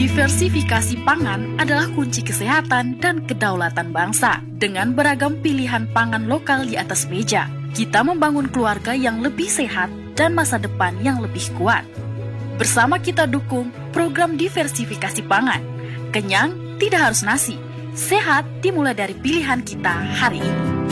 Diversifikasi pangan adalah kunci kesehatan dan kedaulatan bangsa. Dengan beragam pilihan pangan lokal di atas meja, kita membangun keluarga yang lebih sehat dan masa depan yang lebih kuat. Bersama kita dukung program diversifikasi pangan. Kenyang tidak harus nasi. Sehat dimulai dari pilihan kita hari ini.